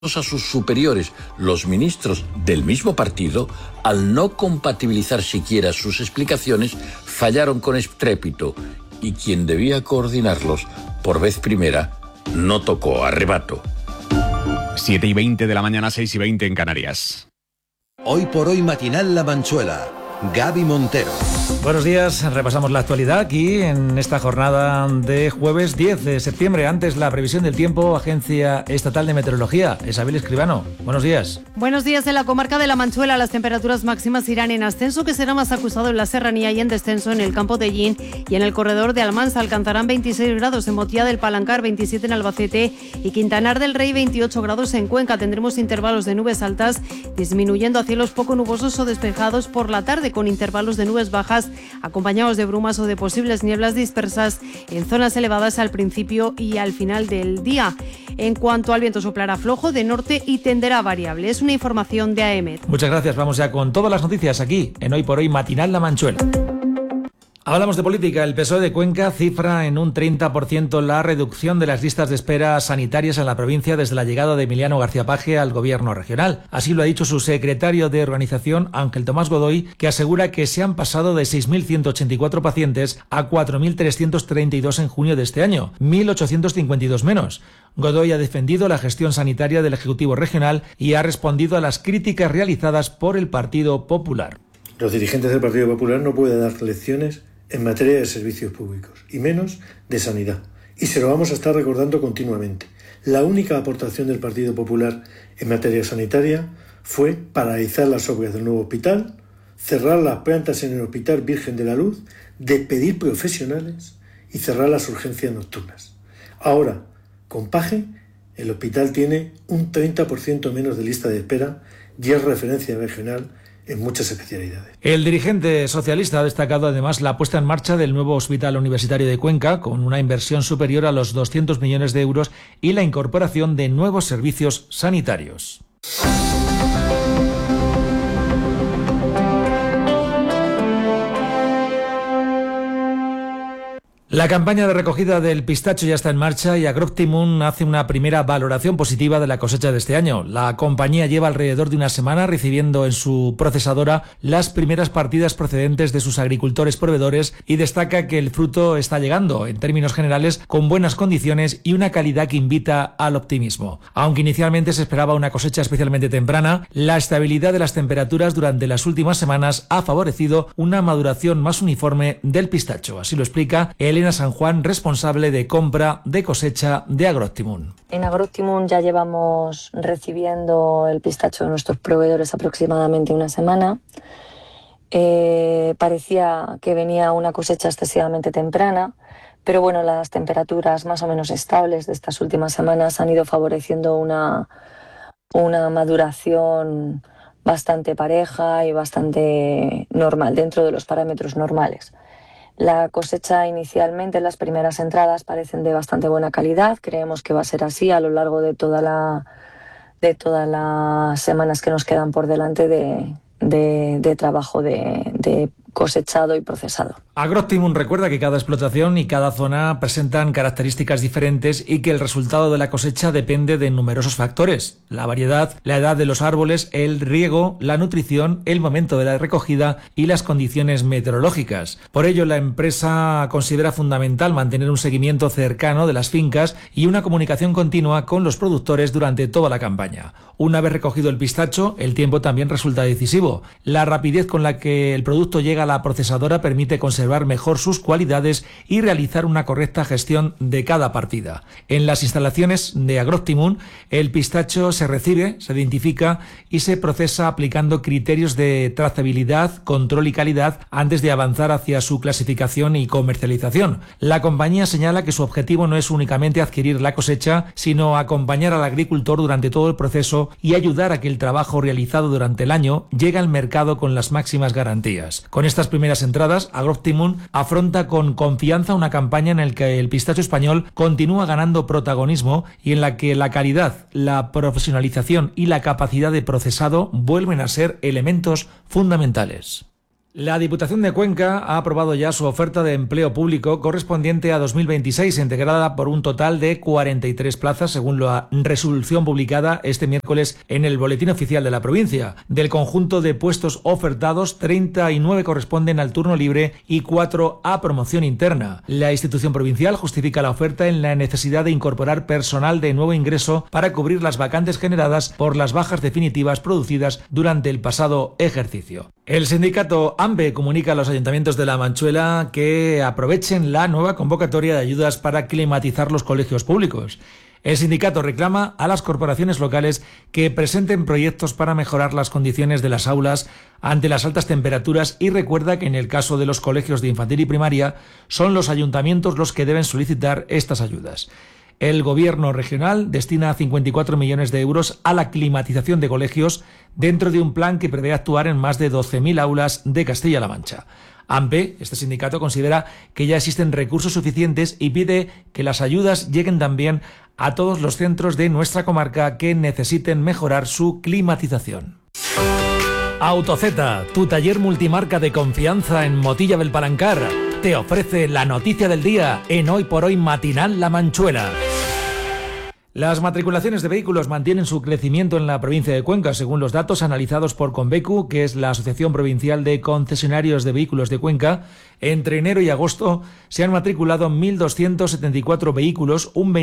a sus superiores, los ministros del mismo partido, al no compatibilizar siquiera sus explicaciones, fallaron con estrépito y quien debía coordinarlos por vez primera no tocó a rebato. 7:20 de la mañana, 6:20 en Canarias. Hoy por hoy matinal La Manchuela. Gaby Montero. Buenos días, repasamos la actualidad aquí en esta jornada de jueves 10 de septiembre. Antes la previsión del tiempo, Agencia Estatal de Meteorología. Isabel Escribano, buenos días. Buenos días. En la comarca de La Manchuela las temperaturas máximas irán en ascenso, que será más acusado en la serranía, y en descenso en el campo de Llín y en el corredor de Almansa. Alcanzarán 26 grados en Motía del Palancar, 27 en Albacete y Quintanar del Rey, 28 grados en Cuenca. Tendremos intervalos de nubes altas disminuyendo a cielos poco nubosos o despejados por la tarde, con intervalos de nubes bajas acompañados de brumas o de posibles nieblas dispersas en zonas elevadas al principio y al final del día. En cuanto al viento, soplará flojo de norte y tenderá variable. Es una información de AEMET. Muchas gracias. Vamos ya con todas las noticias aquí en Hoy por Hoy matinal La Manchuela. Hablamos de política. El PSOE de Cuenca cifra en un 30% la reducción de las listas de espera sanitarias en la provincia desde la llegada de Emiliano García Paje al gobierno regional. Así lo ha dicho su secretario de organización, Ángel Tomás Godoy, que asegura que se han pasado de 6.184 pacientes a 4.332 en junio de este año, 1.852 menos. Godoy ha defendido la gestión sanitaria del Ejecutivo regional y ha respondido a las críticas realizadas por el Partido Popular. Los dirigentes del Partido Popular no pueden dar lecciones en materia de servicios públicos, y menos de sanidad. Y se lo vamos a estar recordando continuamente. La única aportación del Partido Popular en materia sanitaria fue paralizar las obras del nuevo hospital, cerrar las plantas en el Hospital Virgen de la Luz, despedir profesionales y cerrar las urgencias nocturnas. Ahora, con Paje, el hospital tiene un 30% menos de lista de espera y es referencia regional en muchas especialidades. El dirigente socialista ha destacado además la puesta en marcha del nuevo Hospital Universitario de Cuenca, con una inversión superior a los 200 millones de euros y la incorporación de nuevos servicios sanitarios. La campaña de recogida del pistacho ya está en marcha y Agroptimun hace una primera valoración positiva de la cosecha de este año. La compañía lleva alrededor de una semana recibiendo en su procesadora las primeras partidas procedentes de sus agricultores proveedores y destaca que el fruto está llegando, en términos generales, con buenas condiciones y una calidad que invita al optimismo. Aunque inicialmente se esperaba una cosecha especialmente temprana, la estabilidad de las temperaturas durante las últimas semanas ha favorecido una maduración más uniforme del pistacho. Así lo explica Elena San Juan, responsable de compra de cosecha de Agroptimun. En Agroptimun ya llevamos recibiendo el pistacho de nuestros proveedores aproximadamente una semana. Parecía que venía una cosecha excesivamente temprana, pero bueno, las temperaturas más o menos estables de estas últimas semanas han ido favoreciendo una maduración bastante pareja y bastante normal, dentro de los parámetros normales. La cosecha inicialmente, las primeras entradas, parecen de bastante buena calidad. Creemos que va a ser así a lo largo de todas las semanas que nos quedan por delante de trabajo de cosechado y procesado. Agroptimun recuerda que cada explotación y cada zona presentan características diferentes y que el resultado de la cosecha depende de numerosos factores: la variedad, la edad de los árboles, el riego, la nutrición, el momento de la recogida y las condiciones meteorológicas. Por ello, la empresa considera fundamental mantener un seguimiento cercano de las fincas y una comunicación continua con los productores durante toda la campaña. Una vez recogido el pistacho, el tiempo también resulta decisivo. La rapidez con la que el producto llega a la procesadora permite conservar mejor sus cualidades y realizar una correcta gestión de cada partida. En las instalaciones de Agroptimun, el pistacho se recibe, se identifica y se procesa aplicando criterios de trazabilidad, control y calidad antes de avanzar hacia su clasificación y comercialización. La compañía señala que su objetivo no es únicamente adquirir la cosecha, sino acompañar al agricultor durante todo el proceso y ayudar a que el trabajo realizado durante el año llegue al mercado con las máximas garantías. Con estas primeras entradas, Agroptimun afronta con confianza una campaña en la que el pistacho español continúa ganando protagonismo y en la que la calidad, la profesionalización y la capacidad de procesado vuelven a ser elementos fundamentales. La Diputación de Cuenca ha aprobado ya su oferta de empleo público correspondiente a 2026, integrada por un total de 43 plazas, según la resolución publicada este miércoles en el Boletín Oficial de la provincia. Del conjunto de puestos ofertados, 39 corresponden al turno libre y 4 a promoción interna. La institución provincial justifica la oferta en la necesidad de incorporar personal de nuevo ingreso para cubrir las vacantes generadas por las bajas definitivas producidas durante el pasado ejercicio. El sindicato AMBE comunica a los ayuntamientos de La Manchuela que aprovechen la nueva convocatoria de ayudas para climatizar los colegios públicos. El sindicato reclama a las corporaciones locales que presenten proyectos para mejorar las condiciones de las aulas ante las altas temperaturas y recuerda que en el caso de los colegios de infantil y primaria son los ayuntamientos los que deben solicitar estas ayudas. El Gobierno regional destina 54 millones de euros a la climatización de colegios dentro de un plan que prevé actuar en más de 12.000 aulas de Castilla-La Mancha. AMPE, este sindicato, considera que ya existen recursos suficientes y pide que las ayudas lleguen también a todos los centros de nuestra comarca que necesiten mejorar su climatización. AutoZ, tu taller multimarca de confianza en Motilla del Palancar, te ofrece la noticia del día en Hoy por Hoy Matinal La Manchuela. Las matriculaciones de vehículos mantienen su crecimiento en la provincia de Cuenca, según los datos analizados por Convecu, que es la Asociación Provincial de Concesionarios de Vehículos de Cuenca. Entre enero y agosto se han matriculado 1.274 vehículos, un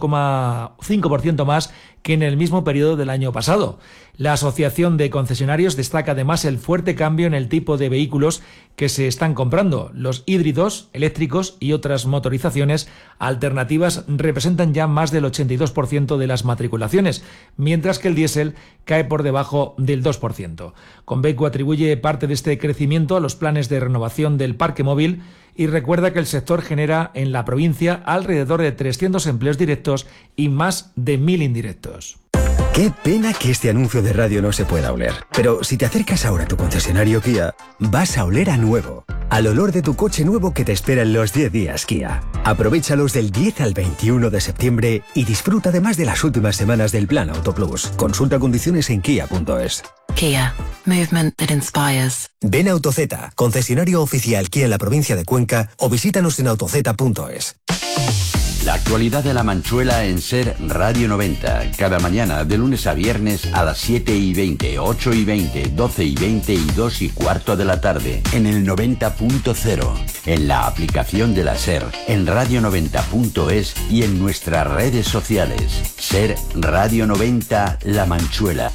21,5% más que en el mismo periodo del año pasado. La Asociación de Concesionarios destaca además el fuerte cambio en el tipo de vehículos que se están comprando. Los híbridos, eléctricos y otras motorizaciones alternativas representan ya más del 82% de las matriculaciones, mientras que el diésel cae por debajo del 2%. Convecu atribuye parte de este crecimiento a los planes de renovación del parque móvil y recuerda que el sector genera en la provincia alrededor de 300 empleos directos y más de 1.000 indirectos. Qué pena que este anuncio de radio no se pueda oler. Pero si te acercas ahora a tu concesionario Kia, vas a oler a nuevo. Al olor de tu coche nuevo que te espera en los 10 días Kia. Aprovéchalos del 10 al 21 de septiembre y disfruta además de las últimas semanas del Plan Auto Plus. Consulta condiciones en kia.es. Kia. Movement that inspires. Ven a AutoZ, concesionario oficial Kia en la provincia de Cuenca, o visítanos en autoz.es. La actualidad de La Manchuela en Ser Radio 90. Cada mañana, de lunes a viernes, a las 7:20, 8:20, 12:20 y 2:15 de la tarde. En el 90.0. En la aplicación de la Ser. En radio90.es y en nuestras redes sociales. Ser Radio 90 La Manchuela.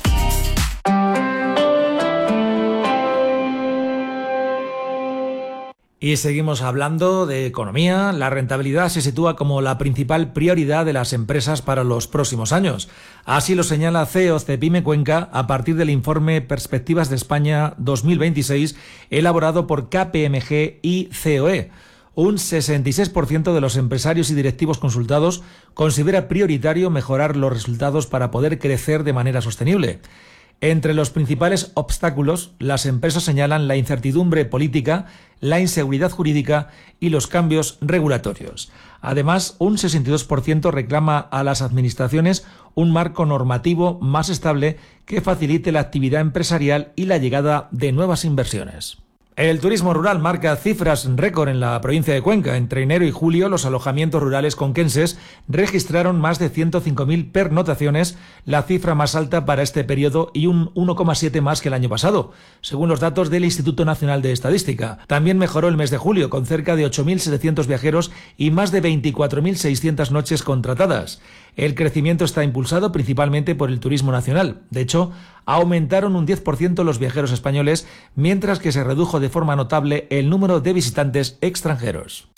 Y seguimos hablando de economía. La rentabilidad se sitúa como la principal prioridad de las empresas para los próximos años. Así lo señala CEO Cepime Cuenca a partir del informe Perspectivas de España 2026 elaborado por KPMG y COE. Un 66% de los empresarios y directivos consultados considera prioritario mejorar los resultados para poder crecer de manera sostenible. Entre los principales obstáculos, las empresas señalan la incertidumbre política, la inseguridad jurídica y los cambios regulatorios. Además, un 62% reclama a las administraciones un marco normativo más estable que facilite la actividad empresarial y la llegada de nuevas inversiones. El turismo rural marca cifras récord en la provincia de Cuenca. Entre enero y julio, los alojamientos rurales conquenses registraron más de 105.000 pernoctaciones, la cifra más alta para este periodo y un 1,7 más que el año pasado, según los datos del Instituto Nacional de Estadística. También mejoró el mes de julio, con cerca de 8.700 viajeros y más de 24.600 noches contratadas. El crecimiento está impulsado principalmente por el turismo nacional. De hecho, aumentaron un 10% los viajeros españoles, mientras que se redujo de forma notable el número de visitantes extranjeros.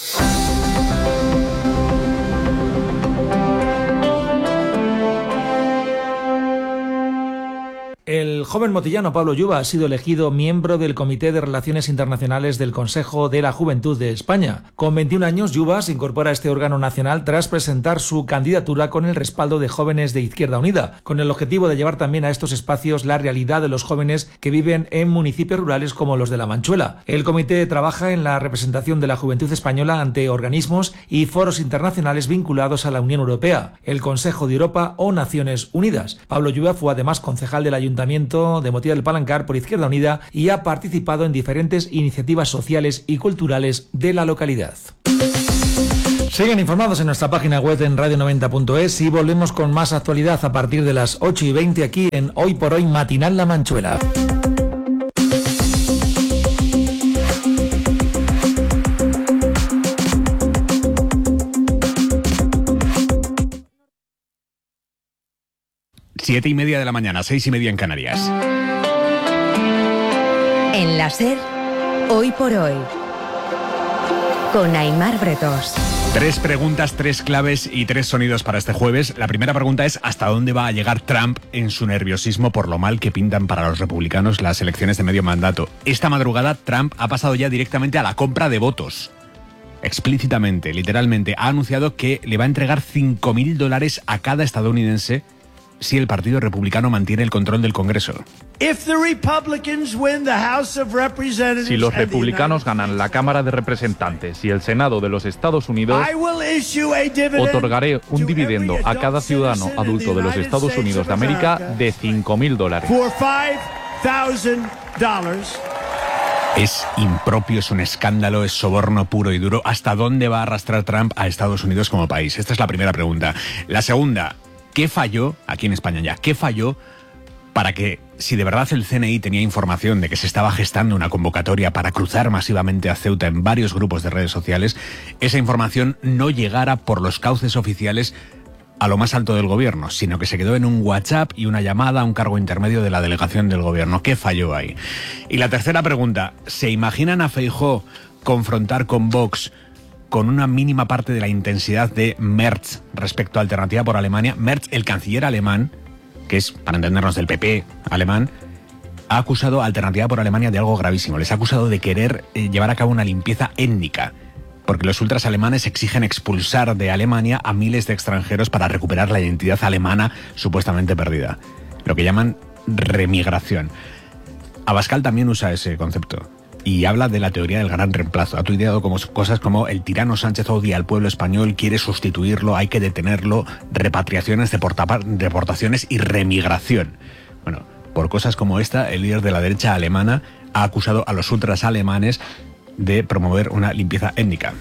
El joven motillano Pablo Yuba ha sido elegido miembro del Comité de Relaciones Internacionales del Consejo de la Juventud de España. Con 21 años, Yuba se incorpora a este órgano nacional tras presentar su candidatura con el respaldo de jóvenes de Izquierda Unida, con el objetivo de llevar también a estos espacios la realidad de los jóvenes que viven en municipios rurales como los de La Manchuela. El comité trabaja en la representación de la juventud española ante organismos y foros internacionales vinculados a la Unión Europea, el Consejo de Europa o Naciones Unidas. Pablo Yuba fue además concejal del Ayuntamiento Ayuntamiento de Motilla del Palancar por Izquierda Unida y ha participado en diferentes iniciativas sociales y culturales de la localidad. Sigan informados en nuestra página web en radio90.es y volvemos con más actualidad a partir de las 8:20 aquí en Hoy por Hoy Matinal La Manchuela. Siete y media de la mañana, 6:30 en Canarias. En la SER, Hoy por Hoy, con Aimar Bretos. 3 preguntas, 3 claves y 3 sonidos para este jueves. La primera pregunta es ¿hasta dónde va a llegar Trump en su nerviosismo por lo mal que pintan para los republicanos las elecciones de medio mandato? Esta madrugada Trump ha pasado ya directamente a la compra de votos. Explícitamente, literalmente, ha anunciado que le va a entregar $5.000 a cada estadounidense si el Partido Republicano mantiene el control del Congreso. Si los republicanos ganan la Cámara de Representantes y el Senado de los Estados Unidos, otorgaré un dividendo a cada ciudadano adulto de los Estados Unidos de América de $5.000. Es impropio, es un escándalo, es soborno puro y duro. ¿Hasta dónde va a arrastrar Trump a Estados Unidos como país? Esta es la primera pregunta. La segunda, ¿qué falló, aquí en España ya, qué falló para que, si de verdad el CNI tenía información de que se estaba gestando una convocatoria para cruzar masivamente a Ceuta en varios grupos de redes sociales, esa información no llegara por los cauces oficiales a lo más alto del gobierno, sino que se quedó en un WhatsApp y una llamada a un cargo intermedio de la delegación del gobierno? ¿Qué falló ahí? Y la tercera pregunta, ¿se imaginan a Feijóo confrontar con Vox con una mínima parte de la intensidad de Merz respecto a Alternativa por Alemania? Merz, el canciller alemán, que es, para entendernos, del PP alemán, ha acusado a Alternativa por Alemania de algo gravísimo. Les ha acusado de querer llevar a cabo una limpieza étnica, porque los ultras alemanes exigen expulsar de Alemania a miles de extranjeros para recuperar la identidad alemana supuestamente perdida, lo que llaman remigración. Abascal también usa ese concepto y habla de la teoría del gran reemplazo. Ha tuiteado como cosas como: el tirano Sánchez odia al pueblo español, quiere sustituirlo, hay que detenerlo, repatriaciones, deportaciones y remigración. Bueno, por cosas como esta, el líder de la derecha alemana ha acusado a los ultras alemanes de promover una limpieza étnica.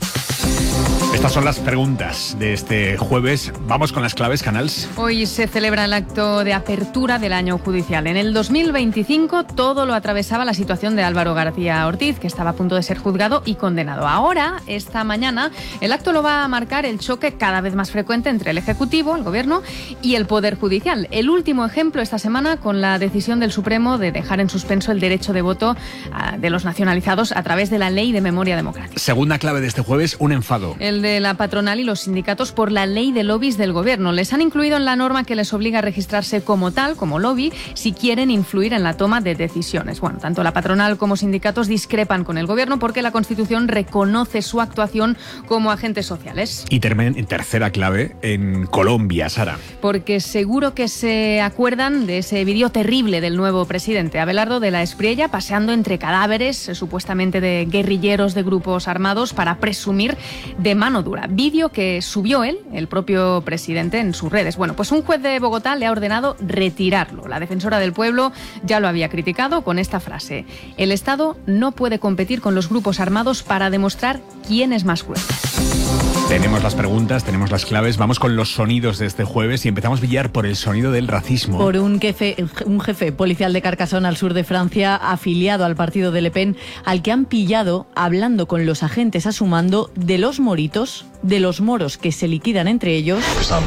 Estas son las preguntas de este jueves. Vamos con las claves, Canals. Hoy se celebra el acto de apertura del año judicial. En el 2025 todo lo atravesaba la situación de Álvaro García Ortiz, que estaba a punto de ser juzgado y condenado. Ahora, esta mañana, el acto lo va a marcar el choque cada vez más frecuente entre el Ejecutivo, el Gobierno, y el Poder Judicial. El último ejemplo esta semana con la decisión del Supremo de dejar en suspenso el derecho de voto de los nacionalizados a través de la Ley de Memoria Democrática. Segunda clave de este jueves, un enfado. El de la patronal y los sindicatos por la ley de lobbies del gobierno. Les han incluido en la norma que les obliga a registrarse como tal, como lobby, si quieren influir en la toma de decisiones. Bueno, tanto la patronal como sindicatos discrepan con el gobierno porque la Constitución reconoce su actuación como agentes sociales. Y tercera clave, en Colombia, Sara. Porque seguro que se acuerdan de ese vídeo terrible del nuevo presidente, Abelardo de la Espriella, paseando entre cadáveres, supuestamente de guerrilleros de grupos armados, para presumir de mano dura. Vídeo que subió él, el propio presidente, en sus redes. Bueno, pues un juez de Bogotá le ha ordenado retirarlo. La defensora del pueblo ya lo había criticado con esta frase: el Estado no puede competir con los grupos armados para demostrar quién es más cruel. Tenemos las preguntas, tenemos las claves, vamos con los sonidos de este jueves y empezamos, Villar, por el sonido del racismo. Por un jefe policial de Carcassonne, al sur de Francia, afiliado al partido de Le Pen, al que han pillado hablando con los agentes a su mando de los moritos, de los moros que se liquidan entre ellos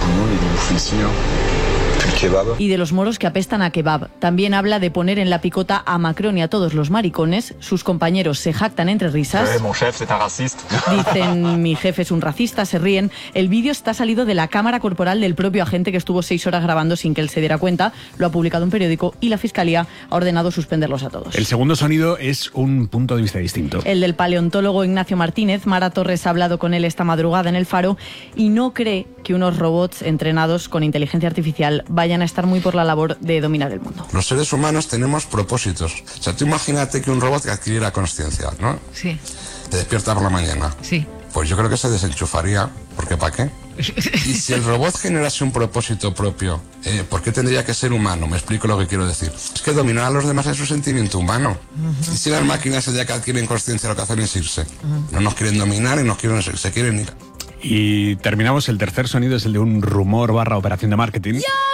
y de los moros que apestan a kebab. También habla de poner en la picota a Macron y a todos los maricones. Sus compañeros se jactan entre risas. Dicen: mi jefe es un racista, se ríen. El vídeo está salido de la cámara corporal del propio agente, que estuvo 6 horas grabando sin que él se diera cuenta. Lo ha publicado un periódico y la Fiscalía ha ordenado suspenderlos a todos. El segundo sonido es un punto de vista distinto. El del paleontólogo Ignacio Martínez. Mara Torres ha hablado con él esta madrugada en El Faro y no cree que unos robots entrenados con inteligencia artificial vayan a estar muy por la labor de dominar el mundo. Los seres humanos tenemos propósitos. O sea, tú imagínate que un robot que adquiriera conciencia, ¿no? Sí. Te despierta por la mañana. Sí. pues yo creo que se desenchufaría, porque ¿para qué? Y si el robot generase un propósito propio, ¿por qué tendría que ser humano? Me explico lo que quiero decir. Es que dominar a los demás es un sentimiento humano. Y si las máquinas el día que adquieren conciencia lo que hacen es irse. No nos quieren dominar y se quieren ir. Y terminamos, el tercer sonido es el de un rumor / operación de marketing.